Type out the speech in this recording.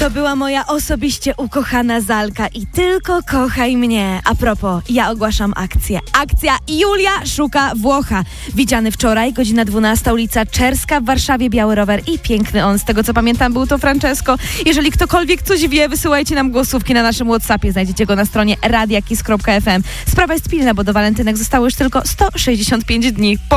To była moja osobiście ukochana Zalka i tylko kochaj mnie. A propos, ja ogłaszam akcję. Akcja Julia szuka Włocha. Widziany wczoraj, godzina 12, ulica Czerska w Warszawie, biały rower i piękny on. Z tego co pamiętam, był to Francesco. Jeżeli ktokolwiek coś wie, wysyłajcie nam głosówki na naszym WhatsAppie. Znajdziecie go na stronie radiakis.fm. Sprawa jest pilna, bo do walentynek zostało już tylko 165 dni.